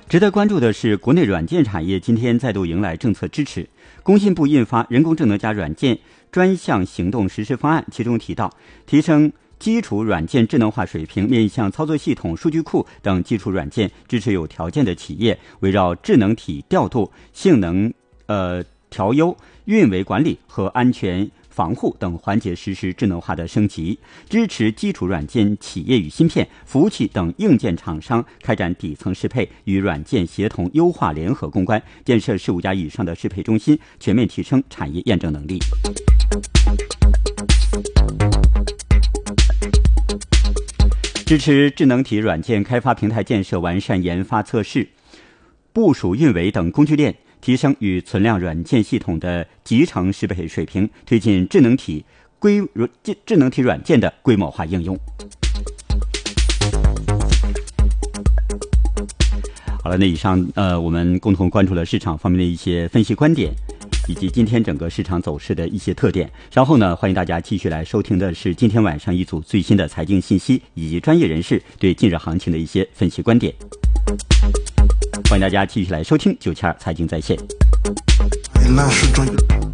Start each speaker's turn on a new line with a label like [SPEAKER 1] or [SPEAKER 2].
[SPEAKER 1] 值得关注的是，国内软件产业今天再度迎来政策支持。工信部印发《人工智能加软件专项行动实施方案》，其中提到，提升基础软件智能化水平，面向操作系统、数据库等基础软件，支持有条件的企业围绕智能体调度、性能调优、运维管理和安全防护等环节实施智能化的升级，支持基础软件企业与芯片、服务器等硬件厂商开展底层适配与软件协同优化联合攻关，建设15家以上的适配中心，全面提升产业验证能力。支持智能体软件开发平台建设，完善研发测试、部署运维等工具链，提升与存量软件系统的集成适配水平，推进智能体软件的规模化应用。好了，那以上我们共同关注了市场方面的一些分析观点，以及今天整个市场走势的一些特点。稍后呢，欢迎大家继续来收听的是今天晚上一组最新的财经信息以及专业人士对近日行情的一些分析观点。欢迎大家继续来收听972财经在线。
[SPEAKER 2] 那是专业。